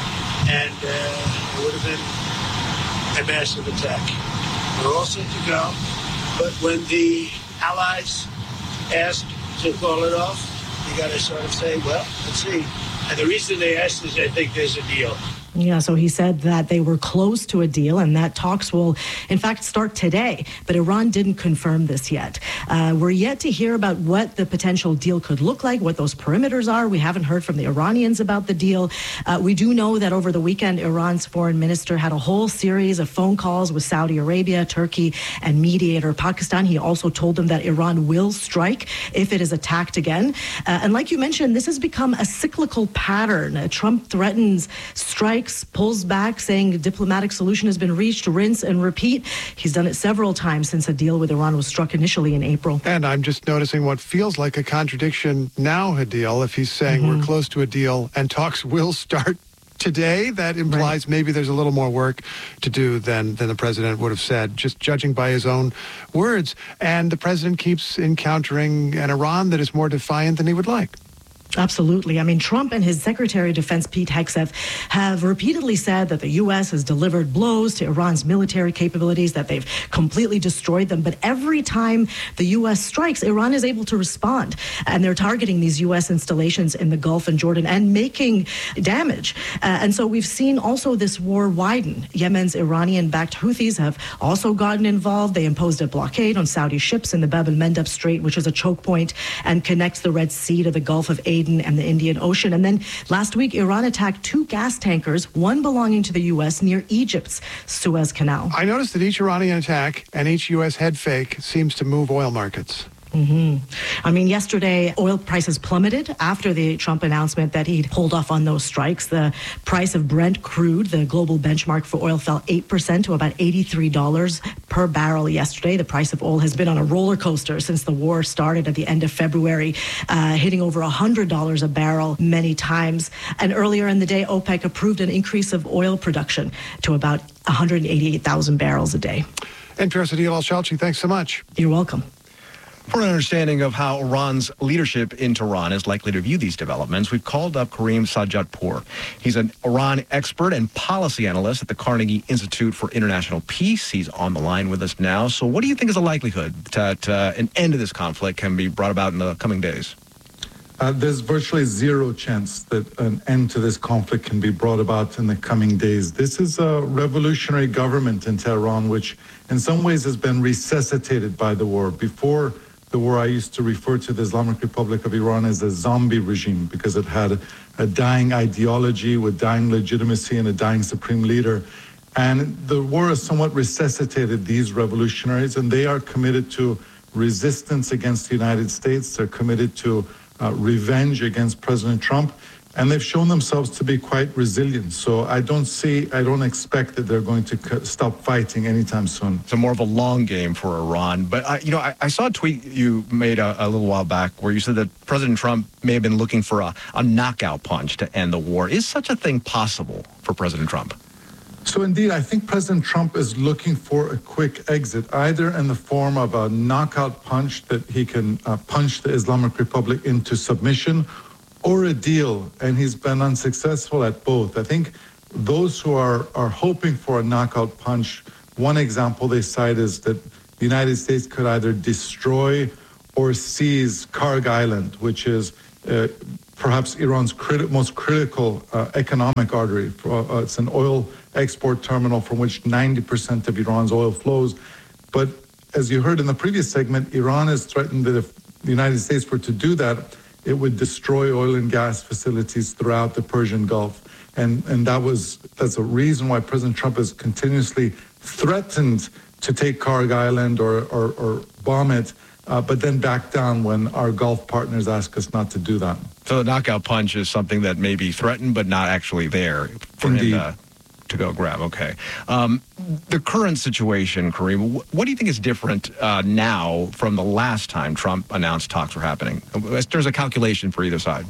And uh, it would have been a massive attack. We're all set to go, but when the allies ask to call it off, you got to sort of say, well, let's see. And the reason they asked is I think there's a deal. Yeah, so he said that they were close to a deal and that talks will, in fact, start today. But Iran didn't confirm this yet. Uh, we're yet to hear about what the potential deal could look like, what those perimeters are. We haven't heard from the Iranians about the deal. Uh, we do know that over the weekend, Iran's foreign minister had a whole series of phone calls with Saudi Arabia, Turkey, and mediator Pakistan. He also told them that Iran will strike if it is attacked again. Uh, and like you mentioned, this has become a cyclical pattern. Uh, Trump threatens strikes, pulls back, saying a diplomatic solution has been reached, rinse and repeat. He's done it several times since a deal with Iran was struck initially in April. And I'm just noticing what feels like a contradiction now, Adil, if he's saying mm-hmm. we're close to a deal and talks will start today. That implies right. maybe there's a little more work to do than, than the president would have said, just judging by his own words. And the president keeps encountering an Iran that is more defiant than he would like. Absolutely. I mean, Trump and his Secretary of Defense, Pete Hegseth, have repeatedly said that the U S has delivered blows to Iran's military capabilities, that they've completely destroyed them. But every time the U S strikes, Iran is able to respond. And they're targeting these U S installations in the Gulf and Jordan and making damage. Uh, and so we've seen also this war widen. Yemen's Iranian-backed Houthis have also gotten involved. They imposed a blockade on Saudi ships in the Bab el-Mandeb Strait, which is a choke point and connects the Red Sea to the Gulf of Aden and the Indian Ocean. And then last week, Iran attacked two gas tankers, one belonging to the U S near Egypt's Suez Canal. I noticed that each Iranian attack and each U S head fake seems to move oil markets. Mm-hmm. I mean, yesterday, oil prices plummeted after the Trump announcement that he'd hold off on those strikes. The price of Brent crude, the global benchmark for oil, fell eight percent to about eighty-three dollars per barrel yesterday. The price of oil has been on a roller coaster since the war started at the end of February, uh, hitting over one hundred dollars a barrel many times. And earlier in the day, OPEC approved an increase of oil production to about one hundred eighty-eight thousand barrels a day. N P R's Adil Al-Shalchi, thanks so much. You're welcome. For an understanding of how Iran's leadership in Tehran is likely to view these developments, we've called up Karim Sadjadpour. He's an Iran expert and policy analyst at the Carnegie Institute for International Peace. He's on the line with us now. So what do you think is the likelihood that uh, an end to this conflict can be brought about in the coming days? Uh, there's virtually zero chance that an end to this conflict can be brought about in the coming days. This is a revolutionary government in Tehran, which in some ways has been resuscitated by the war. Before the war, I used to refer to the Islamic Republic of Iran as a zombie regime because it had a, a dying ideology with dying legitimacy and a dying supreme leader. And the war has somewhat resuscitated these revolutionaries, and they are committed to resistance against the United States. They're committed to uh, revenge against President Trump, and they've shown themselves to be quite resilient. So I don't see, I don't expect that they're going to c- stop fighting anytime soon. So more of a long game for Iran. But, I, you know, I, I saw a tweet you made a, a little while back where you said that President Trump may have been looking for a, a knockout punch to end the war. Is such a thing possible for President Trump? So indeed, I think President Trump is looking for a quick exit, either in the form of a knockout punch that he can uh, punch the Islamic Republic into submission, or a deal, and he's been unsuccessful at both. I think those who are, are hoping for a knockout punch, one example they cite is that the United States could either destroy or seize Karg Island, which is uh, perhaps Iran's criti- most critical uh, economic artery. Uh, it's an oil export terminal from which ninety percent of Iran's oil flows. But as you heard in the previous segment, Iran has threatened that if the United States were to do that, it would destroy oil and gas facilities throughout the Persian Gulf. And and that was that's a reason why President Trump has continuously threatened to take Karg Island or, or, or bomb it, uh, but then back down when our Gulf partners ask us not to do that. So the knockout punch is something that may be threatened, but not actually there for Indeed. him to, to go grab. Okay. Um, the current situation, Kareem, wh- what do you think is different uh, now from the last time Trump announced talks were happening? There's a calculation for either side.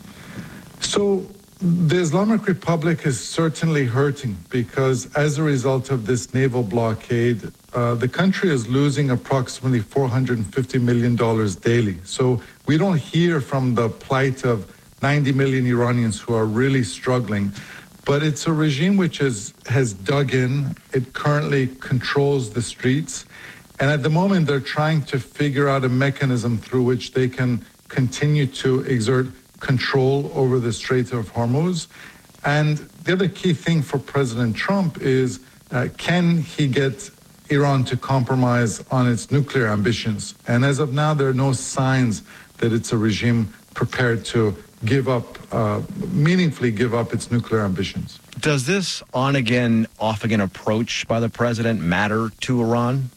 So the Islamic Republic is certainly hurting because as a result of this naval blockade, uh, the country is losing approximately four hundred fifty million dollars daily. So we don't hear from the plight of ninety million Iranians who are really struggling. But it's a regime which is, has dug in. It currently controls the streets. And at the moment, they're trying to figure out a mechanism through which they can continue to exert control over the Strait of Hormuz. And the other key thing for President Trump is, uh, can he get Iran to compromise on its nuclear ambitions? And as of now, there are no signs that it's a regime prepared to give up, uh, meaningfully give up its nuclear ambitions. Does this on-again, off-again approach by the president matter to Iran?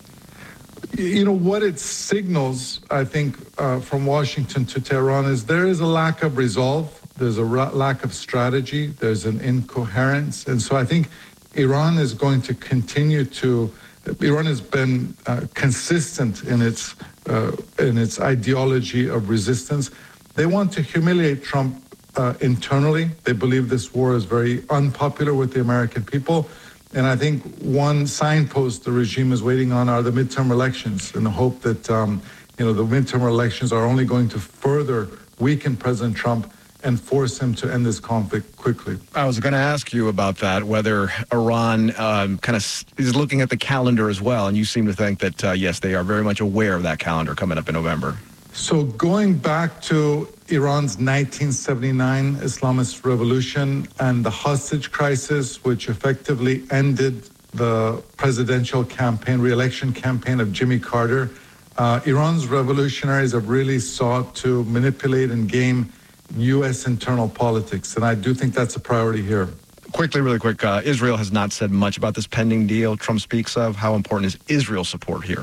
You know, what it signals, I think, uh, from Washington to Tehran is there is a lack of resolve, there's a ra- lack of strategy, there's an incoherence. And so I think Iran is going to continue to, Iran has been uh, consistent in its, uh, in its ideology of resistance. They want to humiliate Trump uh, internally. They believe this war is very unpopular with the American people. And I think one signpost the regime is waiting on are the midterm elections in the hope that, um, you know, the midterm elections are only going to further weaken President Trump and force him to end this conflict quickly. I was going to ask you about that, whether Iran um, kind of is looking at the calendar as well. And you seem to think that, uh, yes, they are very much aware of that calendar coming up in November. So going back to Iran's nineteen seventy-nine Islamist revolution and the hostage crisis, which effectively ended the presidential campaign, re-election campaign of Jimmy Carter, uh, Iran's revolutionaries have really sought to manipulate and game U S internal politics. And I do think that's a priority here. Quickly, really quick, uh, Israel has not said much about this pending deal Trump speaks of. How important is Israel's support here?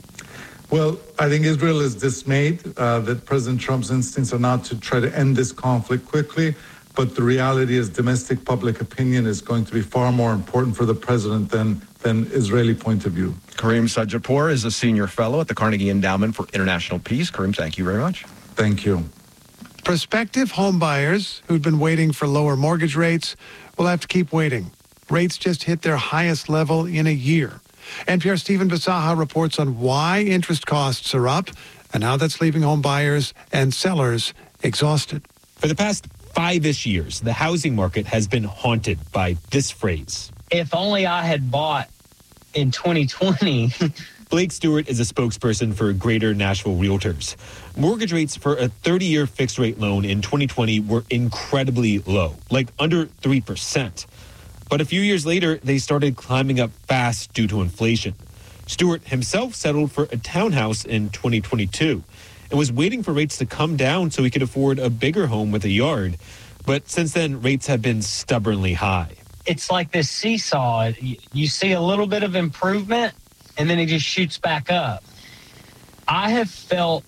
Well, I think Israel is dismayed uh, that President Trump's instincts are not to try to end this conflict quickly, but the reality is domestic public opinion is going to be far more important for the president than, than Israeli point of view. Kareem Sadjadpour is a senior fellow at the Carnegie Endowment for International Peace. Kareem, thank you very much. Thank you. Prospective home buyers who'd been waiting for lower mortgage rates will have to keep waiting. Rates just hit their highest level in a year. N P R's Stephen Bisaha reports on why interest costs are up and how that's leaving home buyers and sellers exhausted. For the past five-ish years, the housing market has been haunted by this phrase. If only I had bought in twenty twenty. Blake Stewart is a spokesperson for Greater Nashville Realtors. Mortgage rates for a thirty-year fixed-rate loan in twenty twenty were incredibly low, like under three percent. But a few years later, they started climbing up fast due to inflation. Stewart himself settled for a townhouse in twenty twenty-two and was waiting for rates to come down so he could afford a bigger home with a yard. But since then, rates have been stubbornly high. It's like this seesaw. You see a little bit of improvement, and then it just shoots back up. I have felt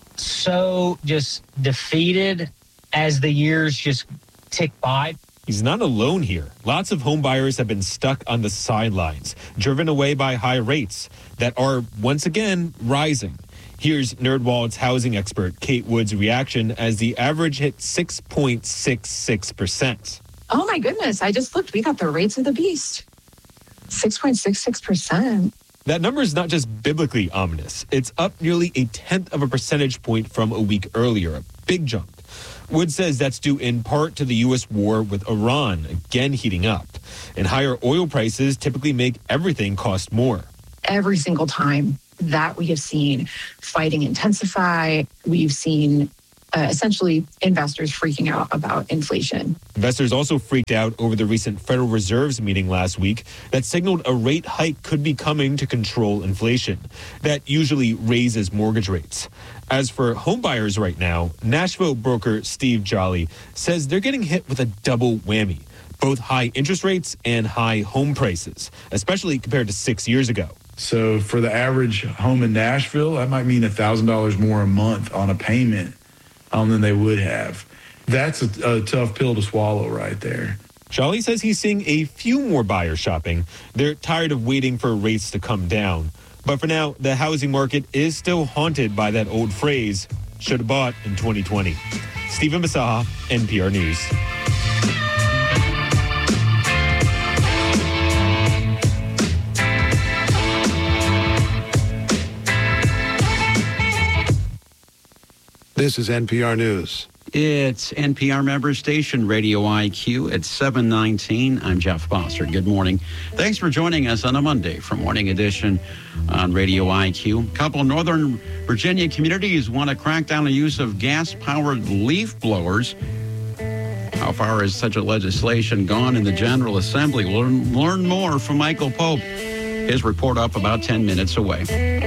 so just defeated as the years just tick by. He's not alone here. Lots of home buyers have been stuck on the sidelines, driven away by high rates that are, once again, rising. Here's NerdWallet's housing expert Kate Wood's reaction as the average hit six point six six percent. Oh, my goodness. I just looked. We got the rates of the beast. six point six six percent. That number is not just biblically ominous. It's up nearly a tenth of a percentage point from a week earlier, a big jump. Wood says that's due in part to the U S war with Iran again heating up. And higher oil prices typically make everything cost more. every single time that we have seen fighting intensify, we've seen uh, essentially investors freaking out about inflation. Investors also freaked out over the recent Federal Reserve's meeting last week that signaled a rate hike could be coming to control inflation. That usually raises mortgage rates. As for homebuyers right now, Nashville broker Steve Jolly says they're getting hit with a double whammy, both high interest rates and high home prices, especially compared to six years ago. So for the average home in Nashville, that might mean one thousand dollars more a month on a payment um, than they would have. That's a, a tough pill to swallow right there. Jolly says he's seeing a few more buyers shopping. They're tired of waiting for rates to come down. But for now, the housing market is still haunted by that old phrase, should have bought in twenty twenty. Stephen Basaha, N P R News. This is N P R News. It's N P R member station Radio I Q at seven nineteen. I'm Jeff Bossert. Good morning. Thanks for joining us on a Monday for Morning Edition on Radio I Q. A couple of Northern Virginia communities want to crack down the use of gas-powered leaf blowers. How far has such a legislation gone in the General Assembly? We'll learn, learn more from Michael Pope. His report up about ten minutes away.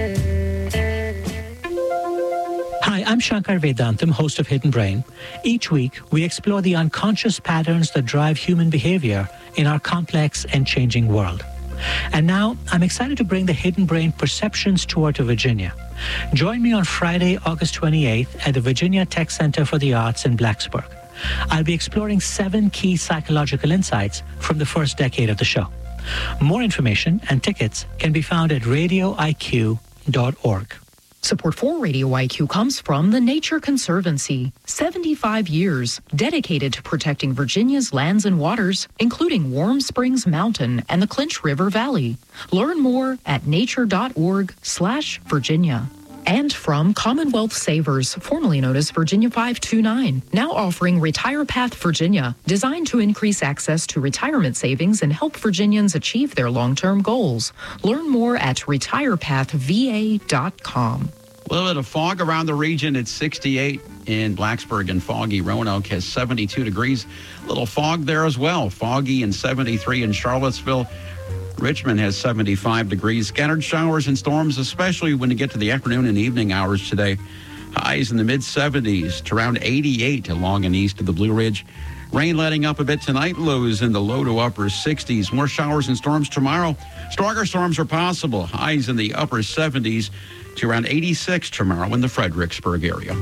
Hi, I'm Shankar Vedantam, host of Hidden Brain. Each week, we explore the unconscious patterns that drive human behavior in our complex and changing world. And now, I'm excited to bring the Hidden Brain Perceptions Tour to Virginia. Join me on Friday, August twenty-eighth at the Virginia Tech Center for the Arts in Blacksburg. I'll be exploring seven key psychological insights from the first decade of the show. More information and tickets can be found at radio I Q dot org. Support for Radio I Q comes from the Nature Conservancy. seventy-five years dedicated to protecting Virginia's lands and waters, including Warm Springs Mountain and the Clinch River Valley. Learn more at nature.org slash Virginia. And from Commonwealth Savers, formerly known as Virginia five two nine, now offering Retire Path Virginia, designed to increase access to retirement savings and help Virginians achieve their long-term goals. Learn more at retire path v a dot com. A little bit of fog around the region. It's sixty-eight in Blacksburg, and foggy Roanoke has seventy-two degrees. A little fog there as well. Foggy and seventy-three in Charlottesville. Richmond has seventy-five degrees. Scattered showers and storms, especially when you get to the afternoon and evening hours today. Highs in the mid seventies to around eighty-eight along and east of the Blue Ridge. Rain letting up a bit tonight. Lows in the low to upper sixties. More showers and storms tomorrow. Stronger storms are possible. Highs in the upper seventies to around eighty-six tomorrow in the Fredericksburg area.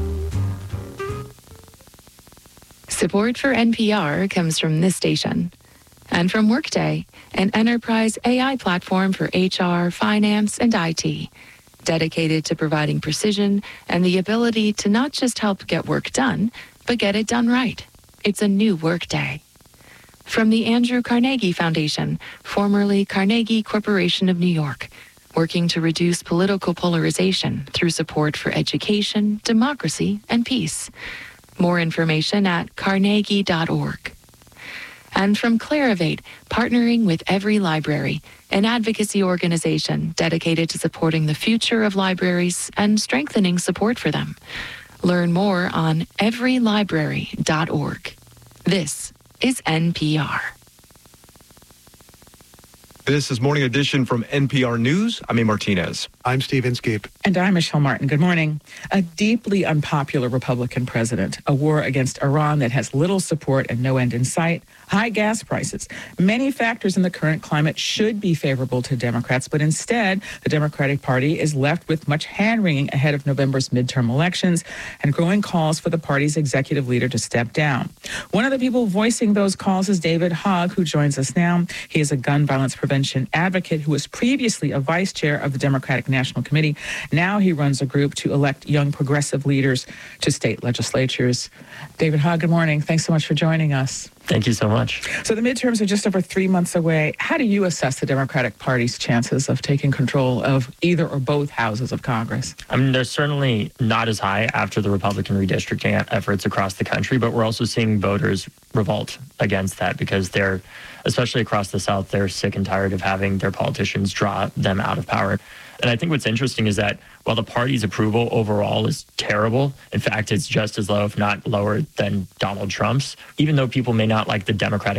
Support for N P R comes from this station and from Workday, an enterprise A I platform for H R, finance, and I T, dedicated to providing precision and the ability to not just help get work done, but get it done right. It's a new Workday. From the Andrew Carnegie Foundation, formerly Carnegie Corporation of New York, working to reduce political polarization through support for education, democracy, and peace. More information at carnegie dot org. And from Clarivate, partnering with Every Library, an advocacy organization dedicated to supporting the future of libraries and strengthening support for them. Learn more on every library dot org. This is N P R. This is Morning Edition from N P R News. I'm A. Martinez. I'm Steve Inskeep. And I'm Michelle Martin. Good morning. A deeply unpopular Republican president, a war against Iran that has little support and no end in sight, high gas prices. Many factors in the current climate should be favorable to Democrats, but instead, the Democratic Party is left with much hand-wringing ahead of November's midterm elections and growing calls for the party's executive leader to step down. One of the people voicing those calls is David Hogg, who joins us now. He is a gun violence prevention advocate who was previously a vice chair of the Democratic National Committee. Now he runs a group to elect young progressive leaders to state legislatures. David Hogg, good morning. Thanks so much for joining us. Thank you so much. So the midterms are just over three months away. How do you assess the Democratic Party's chances of taking control of either or both houses of Congress? I mean, they're certainly not as high after the Republican redistricting efforts across the country, but we're also seeing voters revolt against that because they're, especially across the South, they're sick and tired of having their politicians draw them out of power. And I think what's interesting is that while the party's approval overall is terrible, in fact, it's just as low, if not lower, than Donald Trump's, even though people may not like the Democratic